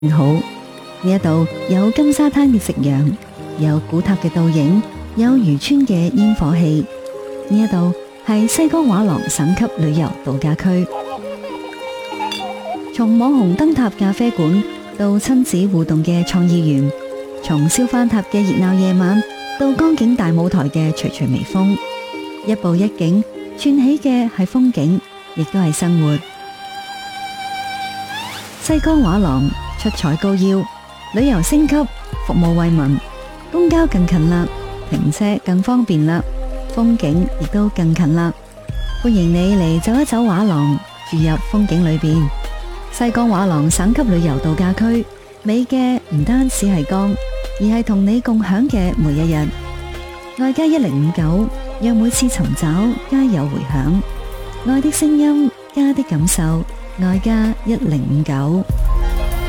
好。呢一度有金沙灘嘅夕陽，有古塔嘅倒影，有漁村嘅煙火氣。呢一度係西江畫廊省級旅遊度假區。從網紅燈塔咖啡館到親子互動嘅創意園，從燒番塔嘅熱鬧夜晚到江景大舞台嘅徐徐微風，一步一景串起嘅係風景，亦都係生活。西江畫廊出彩高腰，旅遊升級，服務惠民，公交更近啦，停車更方便啦，風景亦都更近啦。歡迎你嚟走一走畫廊，住入風景裏邊。西江畫廊省級旅遊度假區，美嘅唔單止係江，而係同你共享嘅每一日。愛家1059，讓每次尋找皆有回響。愛的聲音，家的感受，愛家1059。